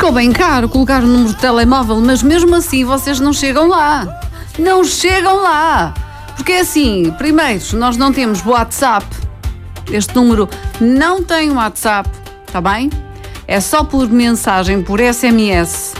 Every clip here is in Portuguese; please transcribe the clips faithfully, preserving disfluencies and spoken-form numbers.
Ficou bem caro colocar o número de telemóvel, mas mesmo assim vocês não chegam lá. Não chegam lá. Porque é assim, primeiro, nós não temos WhatsApp. Este número não tem WhatsApp, está bem? É só por mensagem, por S M S.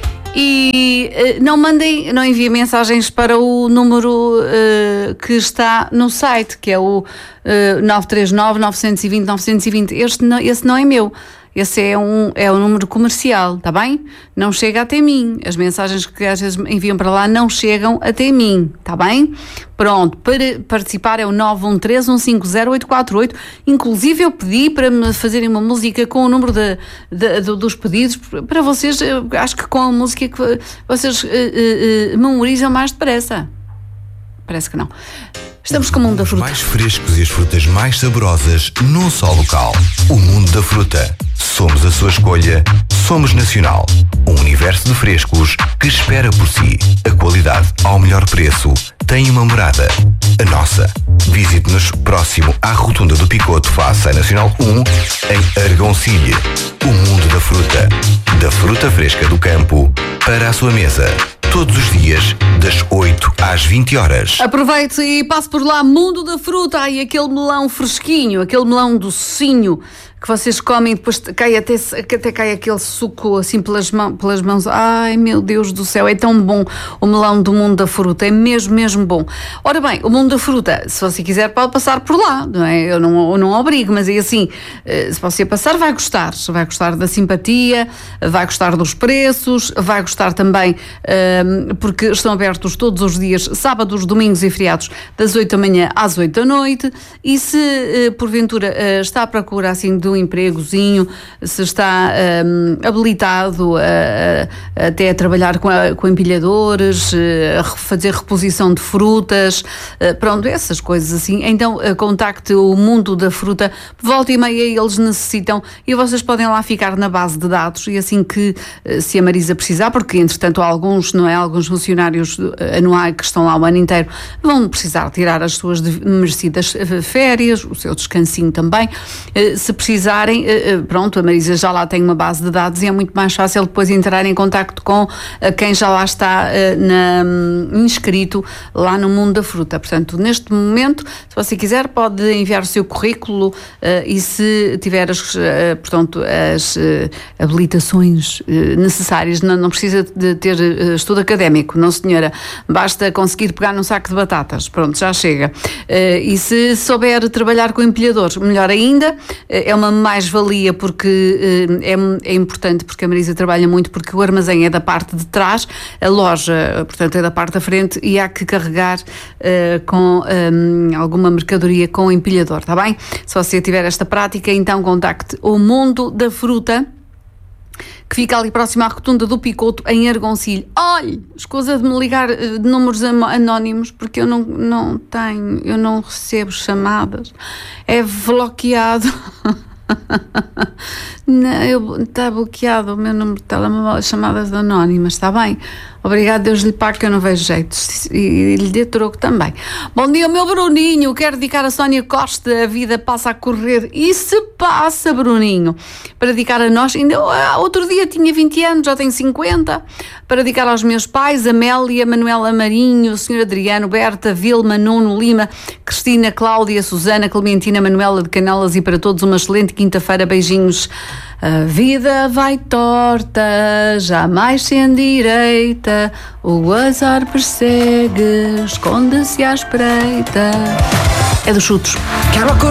E uh, não mandem, não enviem mensagens para o número uh, que está no site, que é o uh, nove três nove, nove dois zero, nove dois zero. Este não, esse não é meu. Esse é um, é um número comercial, está bem? Não chega até mim. As mensagens que às vezes enviam para lá não chegam até mim, está bem? Pronto, para participar é o nove um três, um cinco zero, oito quatro oito. Inclusive eu pedi para me fazerem uma música com o número de, de, de, dos pedidos, para vocês, acho que com a música que vocês uh, uh, uh, memorizam mais depressa. Parece que não. Estamos com o Mundo da Fruta. Os mais frescos e as frutas mais saborosas num só local. O Mundo da Fruta. Somos a sua escolha. Somos nacional. Um universo de frescos que espera por si. A qualidade ao melhor preço tem uma morada. A nossa. Visite-nos próximo à Rotunda do Picoto, face à Nacional um, em Argoncilha. O Mundo da Fruta. Da fruta fresca do campo para a sua mesa. Todos os dias, das oito às vinte horas. Aproveite e passe por lá, Mundo da Fruta. Ai, aquele melão fresquinho, aquele melão docinho que vocês comem, depois cai até, até cai aquele suco assim pelas, mão, pelas mãos. Ai, meu Deus do céu, é tão bom o melão do Mundo da Fruta, é mesmo, mesmo bom. Ora bem, o Mundo da Fruta, se você quiser pode passar por lá, não é? Eu não, eu não obrigo, mas é assim, se você passar vai gostar, vai gostar da simpatia, vai gostar dos preços, vai gostar também, porque estão abertos todos os dias, sábados, domingos e feriados, das oito da manhã às oito da noite, e se porventura está à procura assim de um empregozinho, se está um, habilitado a, a, até a trabalhar com, a, com empilhadores, a fazer reposição de frutas, pronto, essas coisas assim, então contacte o Mundo da Fruta, volta e meia eles necessitam e vocês podem lá ficar na base de dados e assim que, se a Marisa precisar, porque entretanto alguns, não é, alguns funcionários anuais que estão lá o ano inteiro vão precisar tirar as suas merecidas férias, o seu descansinho também, se precisarem, pronto, a Marisa já lá tem uma base de dados e é muito mais fácil depois entrar em contacto com quem já lá está na, inscrito lá no Mundo da Fruta. Portanto, neste momento, se você quiser, pode enviar o seu currículo e se tiver as, portanto, as habilitações necessárias, não, não precisa de ter estudo académico, não senhora, basta conseguir pegar num saco de batatas, pronto, já chega. E se souber trabalhar com empilhadores, melhor ainda, é uma mais-valia porque é, é importante, porque a Marisa trabalha muito, porque o armazém é da parte de trás, a loja, portanto, é da parte da frente e há que carregar uh, com um, alguma mercadoria com empilhador, está bem? Se você tiver esta prática, então contacte o Mundo da Fruta, que fica ali próximo à Rotunda do Picoto, em Argoncilho. Olhe, escusa de me ligar de números anónimos, porque eu não, não tenho, eu não recebo chamadas. É bloqueado. Não, eu, está bloqueado o meu número de telemóvel, chamadas anónimas, está bem? Obrigado, Deus lhe pague que eu não vejo jeito e, e lhe dê troco também. Bom dia, meu Bruninho, quero dedicar a Sónia Costa, a vida passa a correr e se passa, Bruninho, para dedicar a nós, ainda outro dia tinha vinte anos, já tenho cinquenta, para dedicar aos meus pais, Amélia, Manuela Marinho, o senhor Adriano, Berta, Vilma, Nuno, Lima, Cristina, Cláudia, Susana, Clementina, Manuela de Canelas e para todos uma excelente quinta-feira, beijinhos. A vida vai torta, jamais se endireita, o azar persegue, esconde-se à espreita. É dos chutos. Quero